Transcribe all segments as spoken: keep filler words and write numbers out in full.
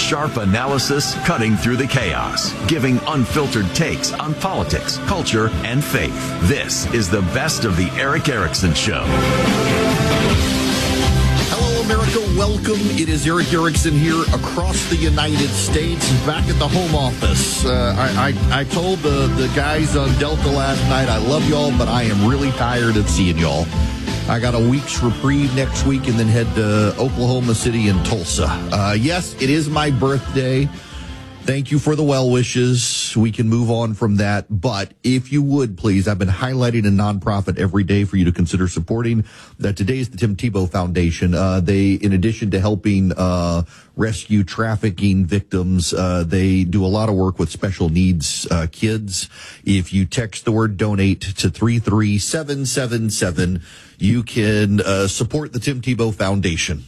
Sharp analysis cutting through the chaos, giving unfiltered takes on politics, culture, and faith. This is the best of the Erick Erickson Show. Hello, America. Welcome. It is Erick Erickson here across the United States, back at the home office. Uh, I, I, I told the, the guys on Delta last night, I love y'all, but I am really tired of seeing y'all. I got a week's reprieve next week and then head to Oklahoma City and Tulsa. Uh, yes, it is my birthday. Thank you for the well wishes. We can move on from that. But if you would, please, I've been highlighting a nonprofit every day for you to consider supporting. That today is the Tim Tebow Foundation. Uh, they, in addition to helping uh, rescue trafficking victims, uh, they do a lot of work with special needs uh, kids. If you text the word donate to three three seven seven seven, you can uh, support the Tim Tebow Foundation.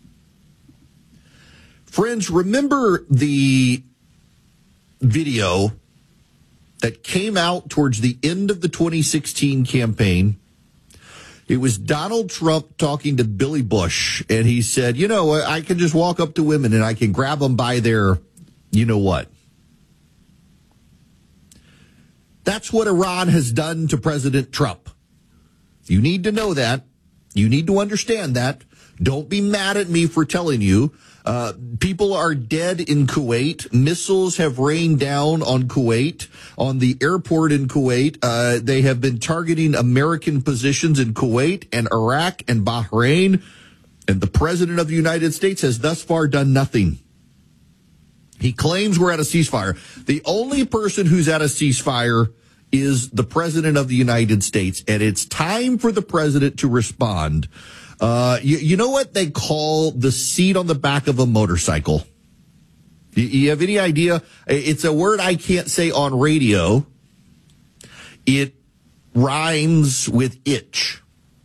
Friends, remember the video that came out towards the end of the twenty sixteen campaign? It was Donald Trump talking to Billy Bush, and he said, you know, I can just walk up to women and I can grab them by their, you know what? That's what Iran has done to President Trump. You need to know that. You need to understand that. Don't be mad at me for telling you. Uh, people are dead in Kuwait. Missiles have rained down on Kuwait, on the airport in Kuwait. Uh, they have been targeting American positions in Kuwait and Iraq and Bahrain. And the president of the United States has thus far done nothing. He claims we're at a ceasefire. The only person who's at a ceasefire is the president of the United States. And it's time for the president to respond. Uh, you, you know what they call the seat on the back of a motorcycle? You, you have any idea? It's a word I can't say on radio. It rhymes with itch.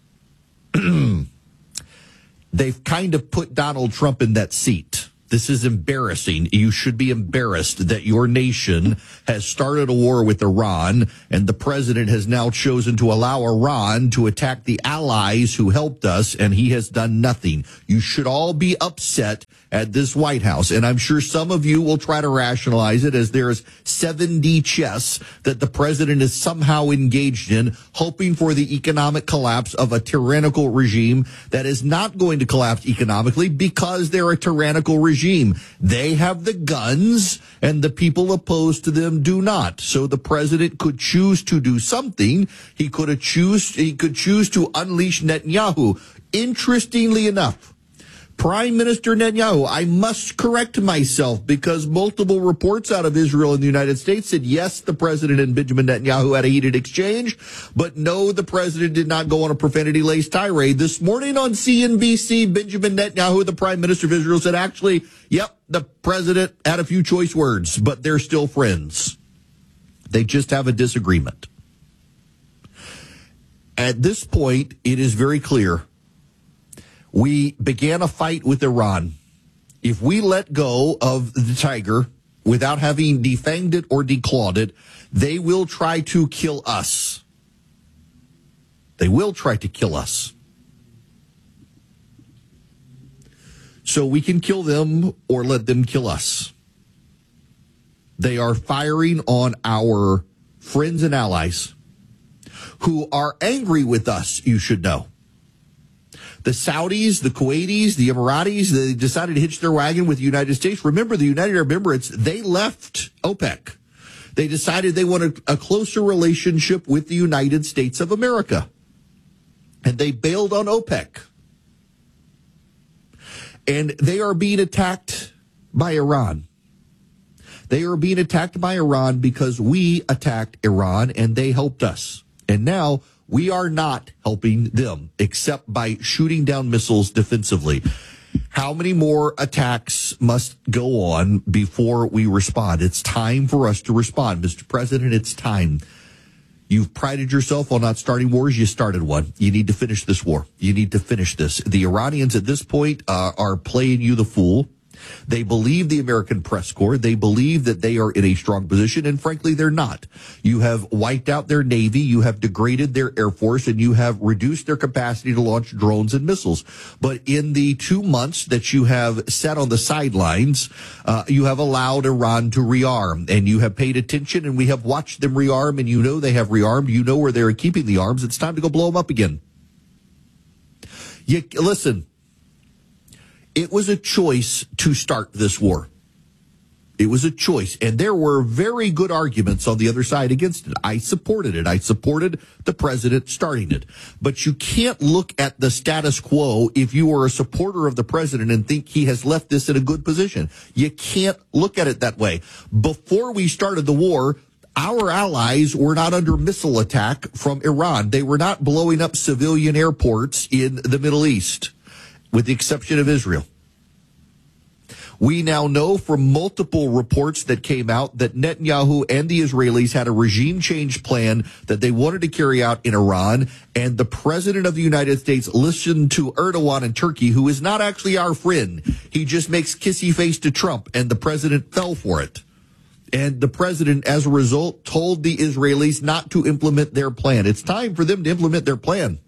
They've kind of put Donald Trump in that seat. This is embarrassing. You should be embarrassed that your nation has started a war with Iran, and the president has now chosen to allow Iran to attack the allies who helped us, and he has done nothing. You should all be upset at this White House, and I'm sure some of you will try to rationalize it as there is seven D chess that the president is somehow engaged in, hoping for the economic collapse of a tyrannical regime that is not going to collapse economically because they're a tyrannical regime. They have the guns, and the people opposed to them do not. So the president could choose to do something. He could have choose. He could choose to unleash Netanyahu. Interestingly enough, Prime Minister Netanyahu, I must correct myself because multiple reports out of Israel and the United States said, yes, the president and Benjamin Netanyahu had a heated exchange, but no, the president did not go on a profanity-laced tirade. This morning on C N B C, Benjamin Netanyahu, the Prime Minister of Israel, said, actually, yep, the president had a few choice words, but they're still friends. They just have a disagreement. At this point, it is very clear. We began a fight with Iran. If we let go of the tiger without having defanged it or declawed it, they will try to kill us. They will try to kill us. So we can kill them or let them kill us. They are firing on our friends and allies who are angry with us, you should know. The Saudis, the Kuwaitis, the Emiratis, they decided to hitch their wagon with the United States. Remember, the United Arab Emirates, they left OPEC. They decided they wanted a closer relationship with the United States of America. And they bailed on OPEC. And they are being attacked by Iran. They are being attacked by Iran because we attacked Iran and they helped us. And now we are not helping them except by shooting down missiles defensively. How many more attacks must go on before we respond? It's time for us to respond. Mister President, it's time. You've prided yourself on not starting wars. You started one. You need to finish this war. You need to finish this. The Iranians at this point uh, are playing you the fool. They believe the American press corps. They believe that they are in a strong position, and frankly, they're not. You have wiped out their Navy, you have degraded their Air Force, and you have reduced their capacity to launch drones and missiles. But in the two months that you have sat on the sidelines, uh, you have allowed Iran to rearm, and you have paid attention, and we have watched them rearm, and you know they have rearmed. You know where they're keeping the arms. It's time to go blow them up again. You, listen. It was a choice to start this war. It was a choice. And there were very good arguments on the other side against it. I supported it. I supported the president starting it. But you can't look at the status quo if you are a supporter of the president and think he has left this in a good position. You can't look at it that way. Before we started the war, our allies were not under missile attack from Iran. They were not blowing up civilian airports in the Middle East, with the exception of Israel. We now know from multiple reports that came out that Netanyahu and the Israelis had a regime change plan that they wanted to carry out in Iran, and the president of the United States listened to Erdogan in Turkey, who is not actually our friend. He just makes kissy face to Trump, and the president fell for it. And the president, as a result, told the Israelis not to implement their plan. It's time for them to implement their plan.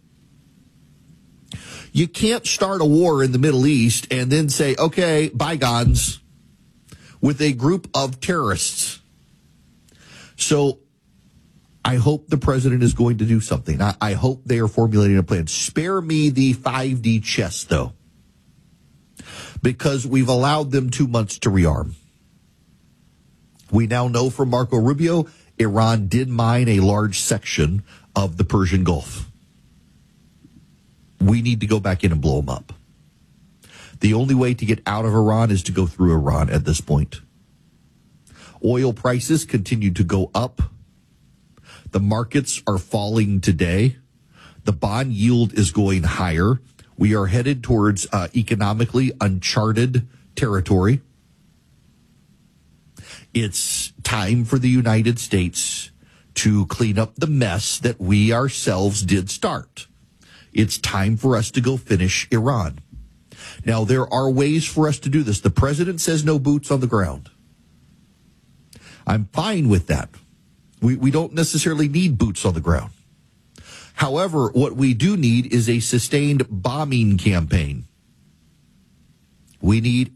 You can't start a war in the Middle East and then say, okay, bygones, with a group of terrorists. So I hope the president is going to do something. I, I hope they are formulating a plan. Spare me the five D chess, though, because we've allowed them two months to rearm. We now know from Marco Rubio, Iran did mine a large section of the Persian Gulf. We need to go back in and blow them up. The only way to get out of Iran is to go through Iran at this point. Oil prices continue to go up. The markets are falling today. The bond yield is going higher. We are headed towards uh, economically uncharted territory. It's time for the United States to clean up the mess that we ourselves did start. It's time for us to go finish Iran. Now, there are ways for us to do this. The president says no boots on the ground. I'm fine with that. We, we don't necessarily need boots on the ground. However, what we do need is a sustained bombing campaign. We need